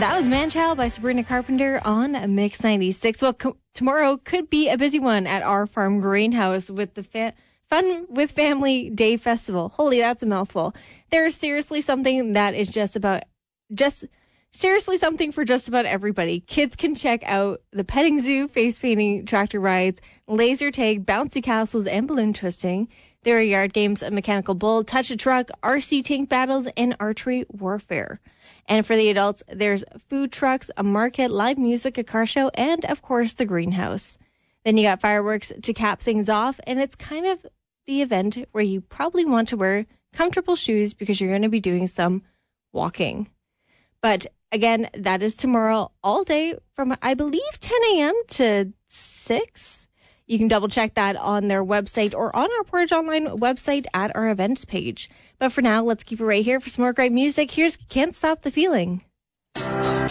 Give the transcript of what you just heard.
That was Man-Child by Sabrina Carpenter on Mix 96. Well, tomorrow could be a busy one at our farm greenhouse with the Fun with Family Day Festival. Holy, that's a mouthful. There's seriously something that is seriously something for just about everybody. Kids can check out the petting zoo, face painting, tractor rides, laser tag, bouncy castles, and balloon twisting. There are yard games, a mechanical bull, touch a truck, RC tank battles, and archery warfare. And for the adults, there's food trucks, a market, live music, a car show, and, of course, the greenhouse. Then you got fireworks to cap things off, and it's kind of the event where you probably want to wear comfortable shoes because you're going to be doing some walking. But, again, that is tomorrow all day from, I believe, 10 a.m. to 6. You can double check that on their website or on our Portage Online website at our events page. But for now, let's keep it right here for some more great music. Here's Can't Stop the Feeling.